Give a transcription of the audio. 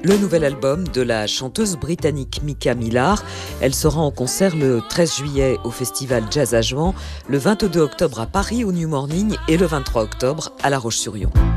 le nouvel album de la chanteuse britannique Mika Millar. Elle sera en concert le 13 juillet au Festival Jazz à Jouan, le 22 octobre à Paris au New Morning et le 23 octobre à La Roche-sur-Yon.